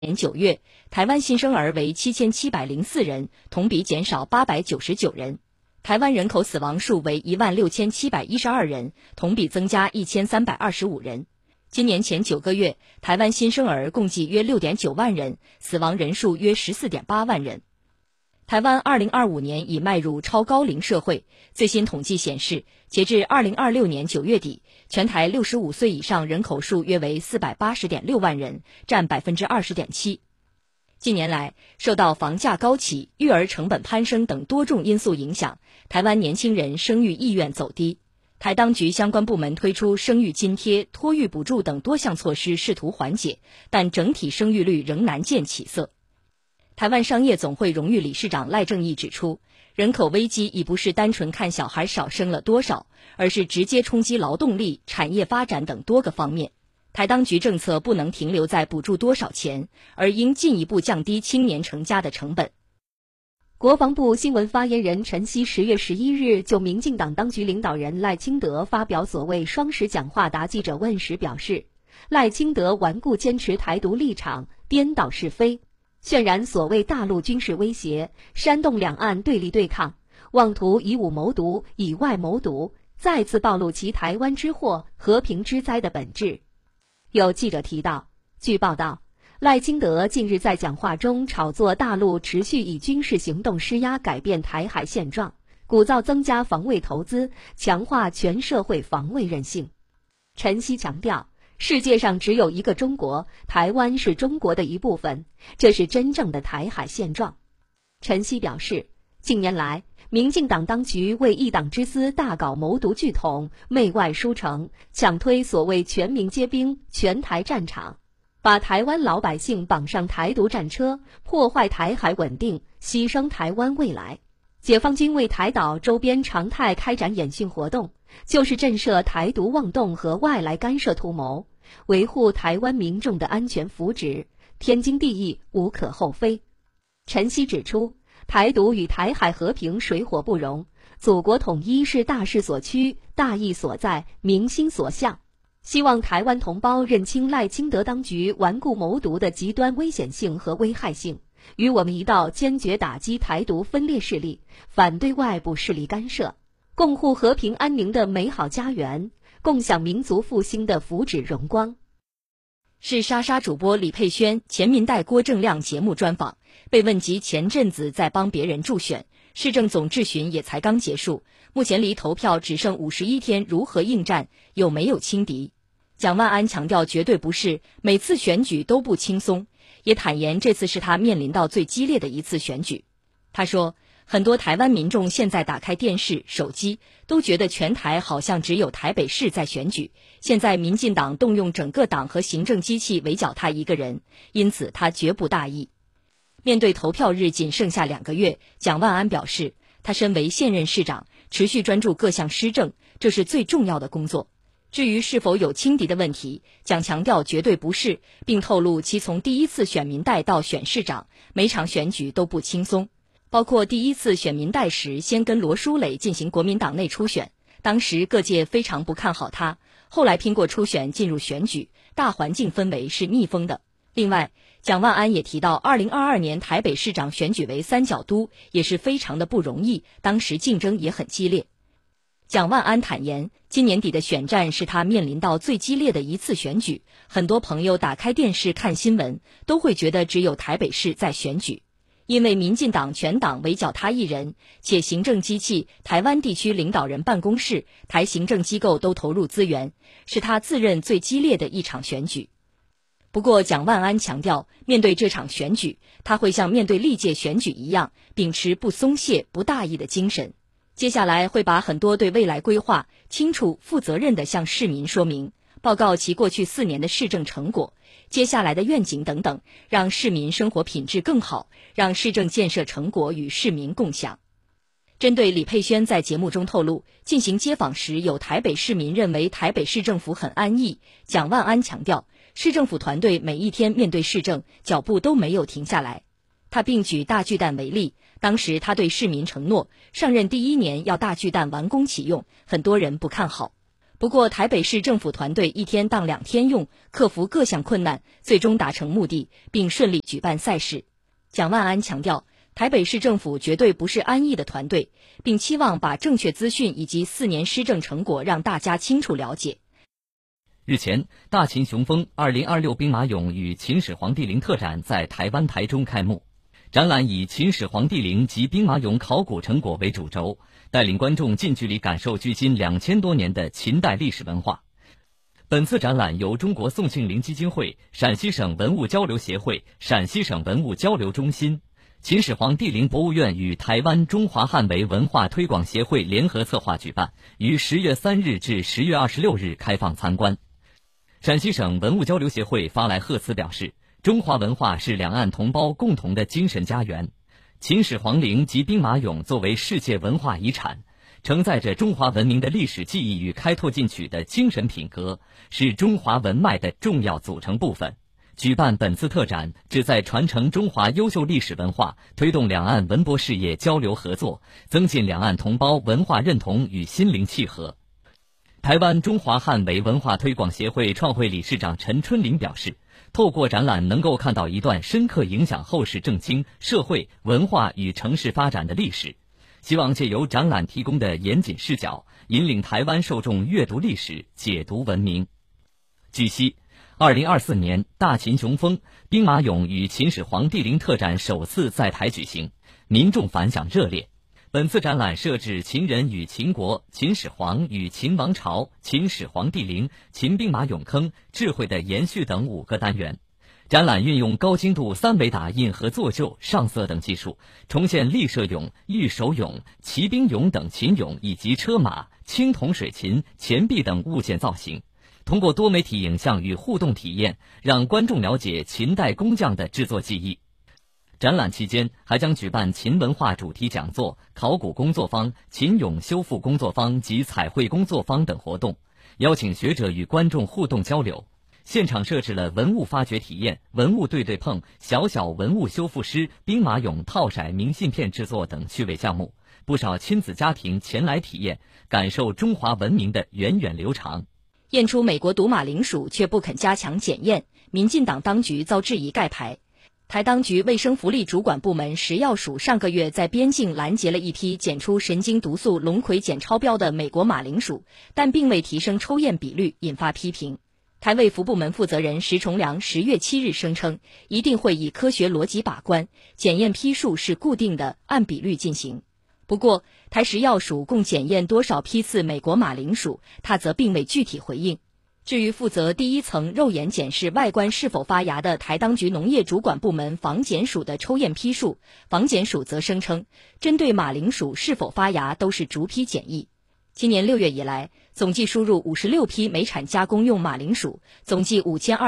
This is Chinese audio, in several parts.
年9月，台湾新生儿为7704人，同比减少899人。台湾人口死亡数为16712人，同比增加1325人。今年前9个月，台湾新生儿共计约6.9万人，死亡人数约14.8万人。台湾2025年已迈入超高龄社会，最新统计显示，截至2026年9月底，全台65岁以上人口数约为480.6万人，占20.7%。近年来，受到房价高企、育儿成本攀升等多种因素影响，台湾年轻人生育意愿走低。台当局相关部门推出生育津贴、托育补助等多项措施，试图缓解，但整体生育率仍难见起色。台湾商业总会荣誉理事长赖正义指出，人口危机已不是单纯看小孩少生了多少，而是直接冲击劳动力、产业发展等多个方面。台当局政策不能停留在补助多少钱，而应进一步降低青年成家的成本。 国防部新闻发言人陈希10月11日就民进党当局领导人赖清德发表所谓双十讲话答记者问时表示，赖清德顽固坚持台独立场，颠倒是非，渲染所谓大陆军事威胁，煽动两岸对立对抗，妄图以武谋独、以外谋独，再次暴露其台湾之祸、和平之灾的本质。有记者提到，据报道，赖清德近日在讲话中炒作大陆持续以军事行动施压改变台海现状，鼓噪增加防卫投资，强化全社会防卫韧性。陈希强调，世界上只有一个中国，台湾是中国的一部分，这是真正的台海现状。陈希表示，近年来，民进党当局为一党之私大搞谋独拒统、媚外输城，强推所谓全民皆兵、全台战场，把台湾老百姓绑上台独战车，破坏台海稳定，牺牲台湾未来。解放军为台岛周边常态开展演训活动，就是震慑台独妄动和外来干涉图谋，维护台湾民众的安全福祉，天经地义，无可厚非。陈希指出，台独与台海和平水火不容，祖国统一是大势所趋、大义所在、民心所向。希望台湾同胞认清赖清德当局顽固谋独的极端危险性和危害性，与我们一道坚决打击台独分裂势力，反对外部势力干涉，共护和平安宁的美好家园，共享民族复兴的福祉荣光。 是莎莎主播李佩萱前民代郭正亮节目专访，被问及前阵子在帮别人助选，市政总质询也才刚结束，目前离投票只剩51天，如何应战，有没有轻敌？蒋万安强调绝对不是，每次选举都不轻松，也坦言这次是他面临到最激烈的一次选举。他说，很多台湾民众现在打开电视、手机，都觉得全台好像只有台北市在选举，现在民进党动用整个党和行政机器围剿他一个人，因此他绝不大意。面对投票日仅剩下2个月，蒋万安表示，他身为现任市长，持续专注各项施政，这是最重要的工作。至于是否有轻敌的问题，蒋强调绝对不是，并透露其从第一次选民代到选市长，每场选举都不轻松。包括第一次选民代时，先跟罗淑蕾进行国民党内初选，当时各界非常不看好他，后来拼过初选进入选举，大环境氛围是逆风的。另外，蒋万安也提到2022年台北市长选举为三角都，也是非常的不容易，当时竞争也很激烈。蒋万安坦言，今年底的选战是他面临到最激烈的一次选举，很多朋友打开电视看新闻，都会觉得只有台北市在选举。因为民进党全党围剿他一人，且行政机器、台湾地区领导人办公室、台行政机构都投入资源，是他自认最激烈的一场选举。不过蒋万安强调，面对这场选举，他会像面对历届选举一样，秉持不松懈、不大意的精神。接下来会把很多对未来规划清楚、负责任地向市民说明，报告其过去4年的市政成果、接下来的愿景等等，让市民生活品质更好，让市政建设成果与市民共享。针对李佩萱在节目中透露，进行街访时有台北市民认为台北市政府很安逸，蒋万安强调，市政府团队每一天面对市政，脚步都没有停下来。他并举大巨蛋为例，当时他对市民承诺，上任第1年要大巨蛋完工启用，很多人不看好。 不过，台北市政府团队1天当2天用，克服各项困难，最终达成目的，并顺利举办赛事。蒋万安强调，台北市政府绝对不是安逸的团队，并期望把正确资讯以及4年施政成果让大家清楚了解。 日前，大秦雄风2026兵马俑与秦始皇帝陵特展在台湾台中开幕。展览以秦始皇帝陵及兵马俑考古成果为主轴，带领观众近距离感受距今2000多年的秦代历史文化。本次展览由中国宋庆龄基金会、陕西省文物交流协会、陕西省文物交流中心、秦始皇帝陵博物院与台湾中华汉围文化推广协会联合策划举办，于10月3日至10月26日开放参观。陕西省文物交流协会发来贺词表示，中华文化是两岸同胞共同的精神家园。秦始皇陵及兵马俑作为世界文化遗产，承载着中华文明的历史记忆与开拓进取的精神品格，是中华文脉的重要组成部分。举办本次特展，旨在传承中华优秀历史文化，推动两岸文博事业交流合作，增进两岸同胞文化认同与心灵契合。台湾中华汉围文化推广协会创会理事长陈春林表示，透过展览能够看到一段深刻影响后世政经、社会、文化与城市发展的历史，希望借由展览提供的严谨视角，引领台湾受众阅读历史、解读文明。据悉，2024年大秦雄风兵马俑与秦始皇帝陵特展首次在台举行，民众反响热烈。本次展览设置秦人与秦国、秦始皇与秦王朝、秦始皇帝陵、秦兵马俑坑、智慧的延续等5个单元。展览运用高精度3维打印和做旧、上色等技术，重现立射俑、御手俑、骑兵俑等秦俑以及车马、青铜水琴、钱币等物件造型。通过多媒体影像与互动体验，让观众了解秦代工匠的制作技艺。展览期间还将举办秦文化主题讲座、考古工作坊、秦俑修复工作坊及彩绘工作坊等活动，邀请学者与观众互动交流。现场设置了文物发掘体验、文物对碰、小小文物修复师、兵马俑套骰明信片制作等趣味项目，不少亲子家庭前来体验，感受中华文明的源远流长。 验出美国毒马铃薯却不肯加强检验，民进党当局遭质疑盖牌。台当局卫生福利主管部门食药署上个月在边境拦截了一批检出神经毒素龙葵碱超标的美国马铃薯，但并未提升抽验比率，引发批评。台卫福部门负责人石崇良10月7日声称，一定会以科学逻辑把关，检验批数是固定的，按比率进行。不过，台食药署共检验多少批次美国马铃薯，他则并未具体回应。至于负责第一层肉眼检视外观是否发芽的台当局农业主管部门防检署的抽验批数，防检署则声称，针对马铃薯是否发芽都是逐批检疫。今年6月以来，总计输入56批美产加工用马铃薯，总计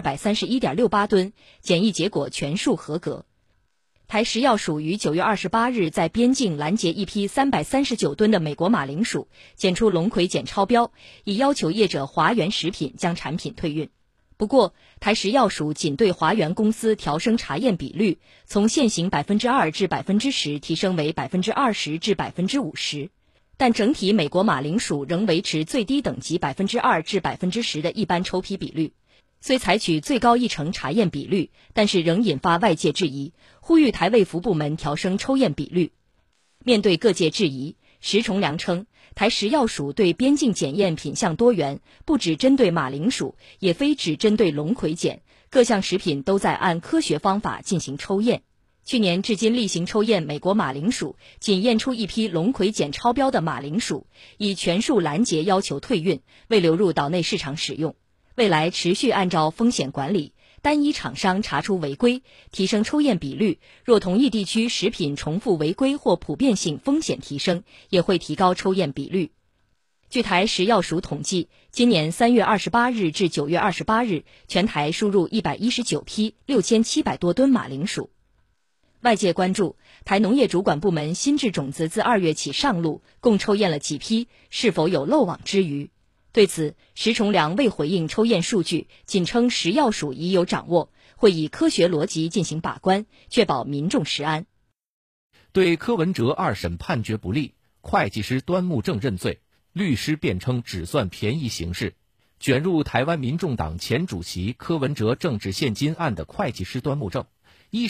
5231.68吨，检疫结果全数合格。台食药署于9月28日在边境拦截一批339吨的美国马铃薯，检出龙葵碱超标，已要求业者华源食品将产品退运。不过，台食药署仅对华源公司调升查验比率，从现行2%至10%提升为20%至50%，但整体美国马铃薯仍维持最低等级2%至10%的一般抽批比率。虽采取最高1成查验比率，但是仍引发外界质疑，呼吁台卫福部门调升抽验比率。面对各界质疑，石崇良称，台食药署对边境检验品项多元，不只针对马铃薯，也非只针对龙葵碱，各项食品都在按科学方法进行抽验。去年至今例行抽验美国马铃薯，仅验出一批龙葵碱超标的马铃薯，已全数拦截要求退运，未流入岛内市场使用。未来持续按照风险管理，单一厂商查出违规，提升抽验比率，若同一地区食品重复违规或普遍性风险提升，也会提高抽验比率。据台食药署统计，今年3月28日至9月28日，全台输入119批6700多吨马铃薯。外界关注，台农业主管部门新制种子自2月起上路，共抽验了几批，是否有漏网之鱼？对此，石崇良未回应抽验数据，仅称食药署已有掌握，会以科学逻辑进行把关，确保民众食安。 对柯文哲2审判决不利，会计师端木正认罪， 律师辩称只算便宜行事。卷入台湾民众党前主席柯文哲政治现金案的会计师端木正